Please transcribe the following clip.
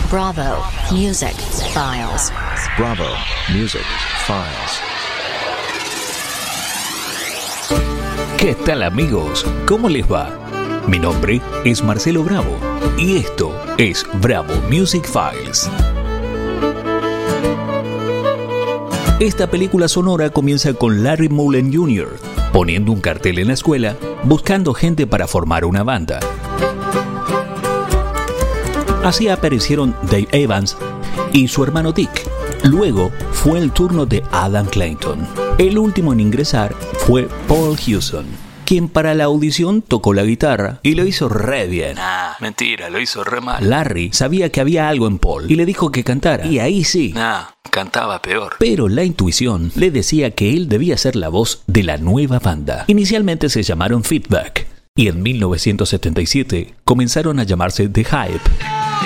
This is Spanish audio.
Bravo Music Files. Bravo Music Files. ¿Qué tal, amigos? ¿Cómo les va? Mi nombre es Marcelo Bravo y esto es Bravo Music Files. Esta película sonora comienza con Larry Mullen Jr. poniendo un cartel en la escuela buscando gente para formar una banda. Así aparecieron Dave Evans y su hermano Dick. Luego fue el turno de Adam Clayton. El último en ingresar fue Paul Hewson, quien para la audición tocó la guitarra y lo hizo re bien. Mentira, lo hizo re mal. Larry sabía que había algo en Paul y le dijo que cantara. Y ahí sí. Cantaba peor. Pero la intuición le decía que él debía ser la voz de la nueva banda. Inicialmente se llamaron Feedback y en 1977 comenzaron a llamarse The Hype.